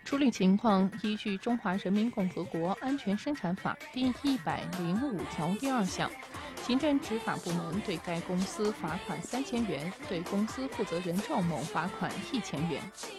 处理情况依据《中华人民共和国安全生产法》第105条第2项，行政执法部门对该公司罚款3000元，对公司负责人赵某罚款1000元。